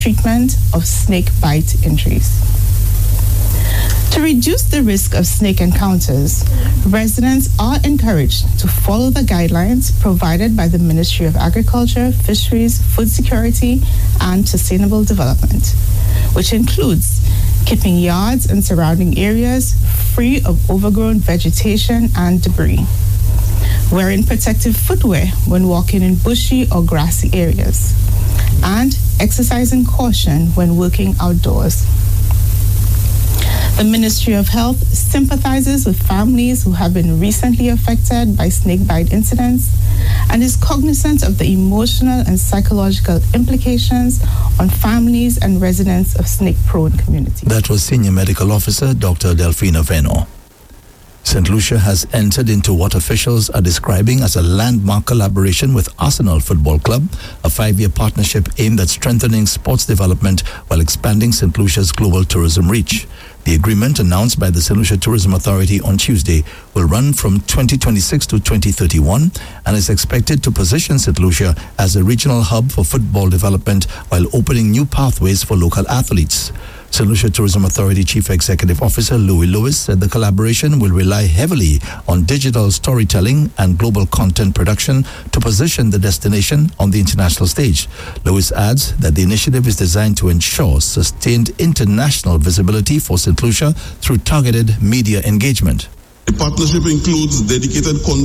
treatment of snake bite injuries. To reduce the risk of snake encounters, residents are encouraged to follow the guidelines provided by the Ministry of Agriculture, Fisheries, Food Security, and Sustainable Development, which includes keeping yards and surrounding areas free of overgrown vegetation and debris, wearing protective footwear when walking in bushy or grassy areas, and exercising caution when working outdoors. The Ministry of Health sympathizes with families who have been recently affected by snakebite incidents and is cognizant of the emotional and psychological implications on families and residents of snake-prone communities. That was Senior Medical Officer Dr. Delphina Veno. St. Lucia has entered into what officials are describing as a landmark collaboration with Arsenal Football Club, a 5-year partnership aimed at strengthening sports development while expanding St. Lucia's global tourism reach. The agreement, announced by the St. Lucia Tourism Authority on Tuesday, will run from 2026 to 2031 and is expected to position St. Lucia as a regional hub for football development while opening new pathways for local athletes. St. Lucia Tourism Authority Chief Executive Officer Louis Lewis said the collaboration will rely heavily on digital storytelling and global content production to position the destination on the international stage. Lewis adds that the initiative is designed to ensure sustained international visibility for St. Lucia through targeted media engagement. The partnership includes dedicated content